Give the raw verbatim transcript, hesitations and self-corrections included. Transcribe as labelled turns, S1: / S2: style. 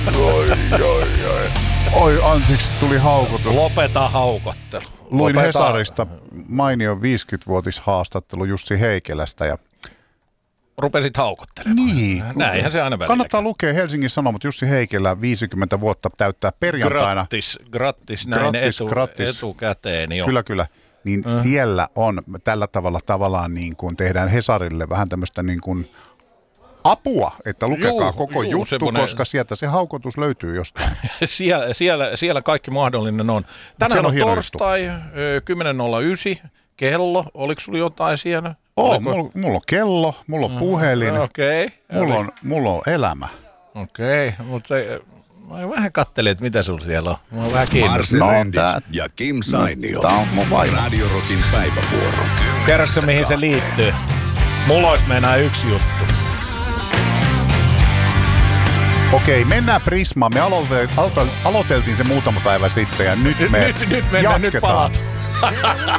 S1: Oi, oi, oi. Oi, anteeksi, tuli haukotus.
S2: Lopeta haukottelu.
S1: Luin
S2: Lopeta.
S1: Hesarista mainion viisikymmenvuotishaastattelu Jussi Heikelästä ja
S2: rupesit haukottelemaan.
S1: Niin.
S2: Näinhän se aina välillä.
S1: Kannattaa lukea Helsingin Sanomat. Jussi Heikelä viisikymmentä vuotta täyttää perjantaina.
S2: Grattis, grattis näin
S1: Grattis,
S2: etu,
S1: grattis.
S2: etukäteen. Jo.
S1: Kyllä, kyllä. Niin äh. siellä on tällä tavalla tavallaan niin kuin tehdään Hesarille vähän tämmöistä niin kuin apua, että lukekaa juu, koko juu, juttu, semmoinen, koska sieltä se haukotus löytyy jostain.
S2: siellä, siellä, siellä kaikki mahdollinen on. Tänään on, on torstai, kymmenen nolla yhdeksän, kello. Oliko sulla jotain siellä?
S1: Oo, mulla, mulla on kello, mulla on puhelin,
S2: okay.
S1: mulla, on, mulla on elämä.
S2: Okei, okay. Mutta mä vähän kattelin, että mitä sulla siellä on. Mä oon vähän kiinnostunut.
S3: Marcel Endich ja Kim Sainio.
S1: Tää on mun vaimo.
S3: Radio Rockin päivävuoro.
S2: Kerro se, mihin se liittyy. Mulla olisi meinaa yksi juttu.
S1: Okei, mennään Prismaan. Me aloiteltiin, aloiteltiin se muutama päivä sitten ja nyt me
S2: nyt, nyt mennään,
S1: jatketaan.
S2: Nyt palataan.